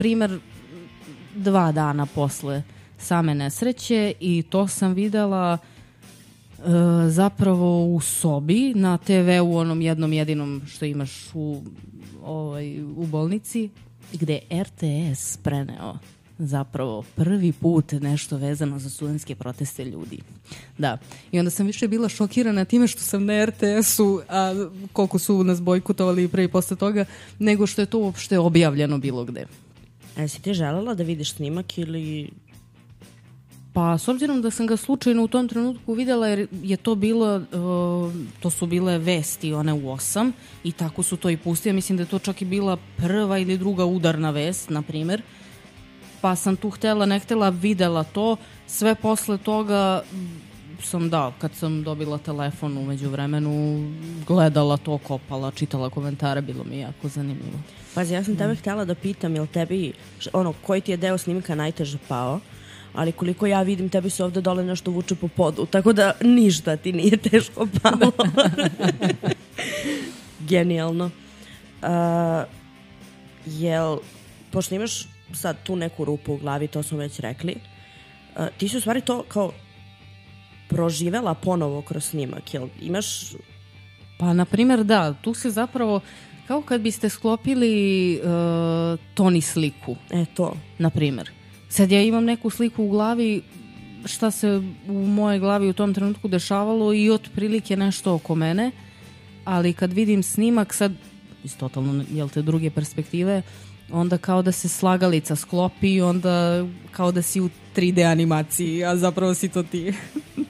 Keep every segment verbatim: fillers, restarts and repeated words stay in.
primer, dva dana posle same nesreće i to sam videla e, zapravo u sobi na te ve u onom jednom jedinom što imaš u, ovaj, u bolnici gde je er te es preneo zapravo prvi put nešto vezano za studentske proteste ljudi. Da. I onda sam više bila šokirana time što sam na er te esu, a koliko su nas bojkotovali pre i posle toga, nego što je to uopšte objavljeno bilo gde. A jesi ti želela da vidiš snimak ili... Pa, s obzirom da sam ga slučajno u tom trenutku videla, jer je to bilo, uh, to su bile vesti, one u osam, i tako su to i pustili. Mislim da je to čak i bila prva ili druga udarna vest, na primer. Pa sam tu htela, ne htela, videla to. Sve posle toga sam, da, kad sam dobila telefon umeđu vremenu, gledala to, kopala, čitala komentare, bilo mi jako zanimljivo. Pazi, ja sam tebe mm. htela da pitam, jel tebi, ono, koji ti je deo snimka najteže pao? Ali koliko ja vidim, tebi se ovde dole nešto vuče po podu, tako da ništa ti nije teško palo. Genijalno. Uh, jel, pošto imaš sad tu neku rupu u glavi, to smo već rekli, uh, ti si u stvari to kao proživela ponovo kroz snimak, jel imaš... Pa, na primjer, da, tu se zapravo, kao kad biste sklopili uh, ton i sliku. E, to. Na primjer. Sad ja imam neku sliku u glavi šta se u moje glavi u tom trenutku dešavalo i otprilike nešto oko mene, ali kad vidim snimak sad iz totalno, jel te, druge perspektive, onda kao da se slagalica sklopi i onda kao da si u tri de animaciji, a zapravo si to ti. uh,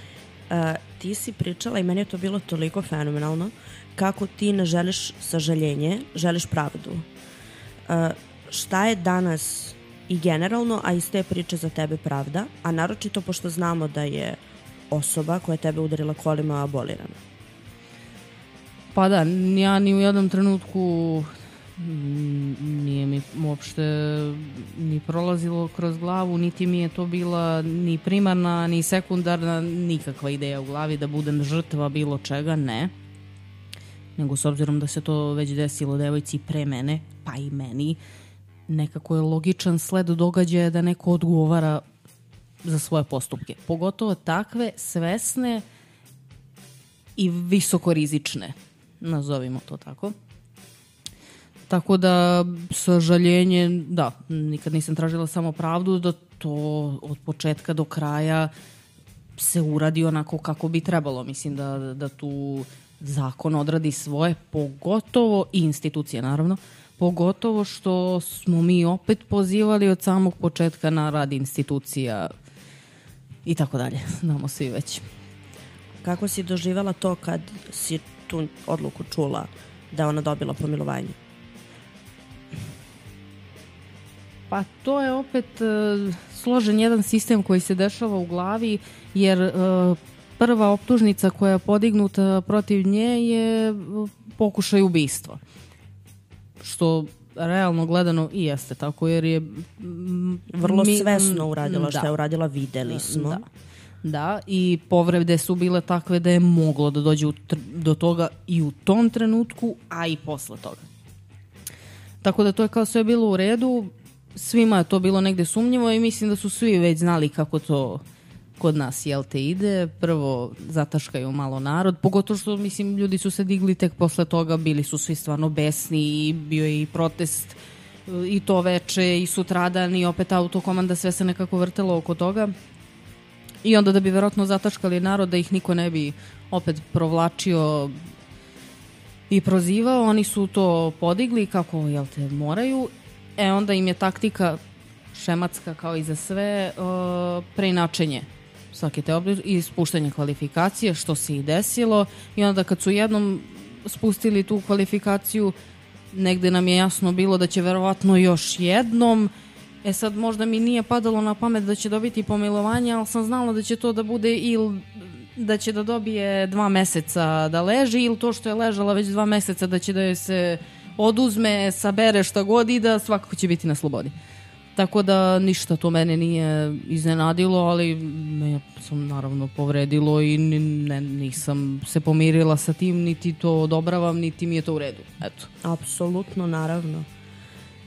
ti si pričala i meni je to bilo toliko fenomenalno kako ti ne želiš sažaljenje, želiš pravdu. Uh, šta je danas i generalno, a iz te priče za tebe pravda, a naročito pošto znamo da je osoba koja je tebe udarila kolima abolirana? Pa da, ja ni u jednom trenutku nije mi uopšte ni prolazilo kroz glavu, niti mi je to bila ni primarna, ni sekundarna nikakva ideja u glavi da budem žrtva bilo čega, ne. Nego s obzirom da se to već desilo devojci pre mene, pa i meni, nekako je logičan sled događaja da neko odgovara za svoje postupke. Pogotovo takve svesne i visokorizične, nazovimo to tako. Tako da, sažaljenje, da, nikad nisam tražila samo pravdu, da to od početka do kraja se uradi onako kako bi trebalo. Mislim da, da tu zakon odradi svoje, pogotovo i institucije, naravno, pogotovo što smo mi opet pozivali od samog početka na rad institucija i tako dalje. Znamo svi već. Kako si doživala to kad si tu odluku čula da ona dobila pomilovanje? Pa to je opet uh, složen jedan sistem koji se dešava u glavi, jer uh, prva optužnica koja je podignuta protiv nje je pokušaj ubistva. Što realno gledano i jeste tako, jer je m, vrlo mi, svesno uradila da. Što je uradila, videli smo. Da. Da, i povrede su bile takve da je moglo da dođe u, do toga i u tom trenutku, a i posle toga. Tako da to je kao sve bilo u redu, svima je to bilo negde sumnjivo i mislim da su svi već znali kako to kod nas, jel te, ide. Prvo zataškaju malo narod, pogotovo što, mislim, ljudi su se digli tek posle toga, bili su svi stvarno besni i bio je i protest i to veče i sutradan i opet autokomanda, sve se nekako vrtelo oko toga. I onda da bi verovatno zataškali narod, da ih niko ne bi opet provlačio i prozivao, oni su to podigli kako, jel te, moraju. E onda im je taktika šematska kao i za sve, uh, preinačenje svake te obdje i spuštanje kvalifikacije, što se i desilo. I onda kad su jednom spustili tu kvalifikaciju, negde nam je jasno bilo da će verovatno još jednom. E sad, možda mi nije padalo na pamet da će dobiti pomilovanje, ali sam znala da će to da bude ili da će da dobije dva meseca da leži, ili to što je ležala već dva meseca da će da joj se oduzme, sabere šta god i da svakako će biti na slobodi. Tako da ništa to mene nije iznenadilo, ali me sam naravno povredilo i ne, nisam se pomirila sa tim, niti to odobravam, niti mi je to u redu. Eto. Apsolutno, naravno.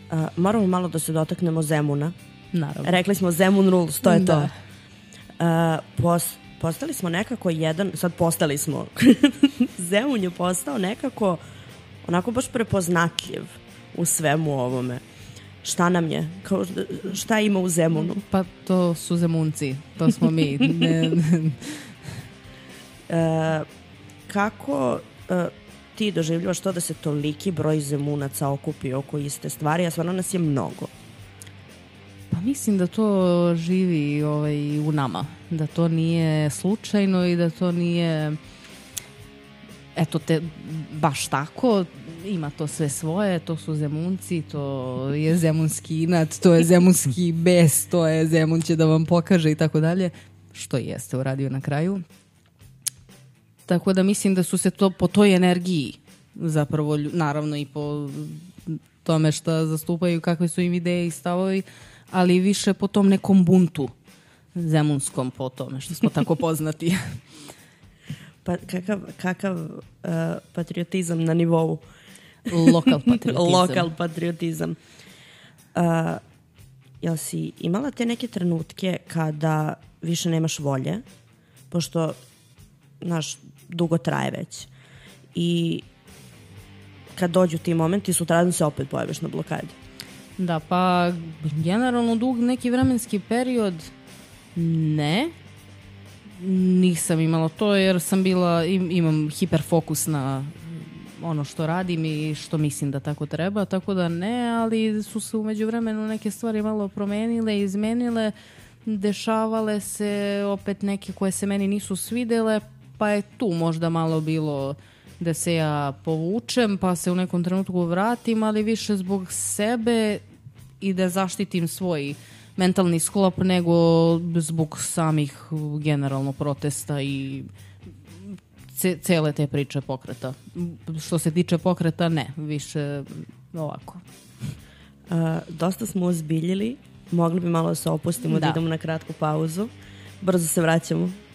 Uh, moramo malo da se dotaknemo Zemuna. Naravno. Rekli smo Zemun Rules, to je da. to. Uh, pos, postali smo nekako jedan, sad postali smo, Zemun je postao nekako onako baš prepoznatljiv u svemu ovome. Šta nam je? Kao, šta ima u Zemunu? Pa to su Zemunci, to smo mi. Ne, ne. Uh, kako uh, ti doživljavaš to da se toliki broj Zemunaca okupi oko iste stvari, a stvarno nas je mnogo? Pa mislim da to živi ovaj, u nama, da to nije slučajno i da to nije eto te baš tako, ima to sve svoje, to su Zemunci, to je zemunski inat, to je zemunski bes, to je Zemun će da vam pokaže i tako dalje, što jeste uradio na kraju. Tako da mislim da su se to po toj energiji zapravo, naravno i po tome šta zastupaju, kakve su im ideje i stavovi, ali više po tom nekom buntu zemunskom, po tome što smo tako poznati. Pa kakav, kakav uh, patriotizam na nivou? Lokal patriotizam. Lokal patriotizam. Uh, jel si imala te neke trenutke kada više nemaš volje, pošto, znaš, dugo traje već, i kad dođu ti momenti, sutradan se opet pojaviš na blokadi? Da, pa generalno dug neki vremenski period ne. Nisam imala to jer sam bila, im, imam hiperfokus na ono što radim i što mislim da tako treba, tako da ne, ali su se u međuvremenu neke stvari malo promenile, izmenile, dešavale se opet neke koje se meni nisu svidele, pa je tu možda malo bilo da se ja povučem, pa se u nekom trenutku vratim, ali više zbog sebe i da zaštitim svoj mentalni sklop nego zbog samih generalno protesta i ce, cele te priče pokreta. Što se tiče pokreta, ne, više ovako. Uh, dosta smo ozbiljili, mogli bi malo da se opustimo, da, da idemo na kratku pauzu. Brzo se vraćamo.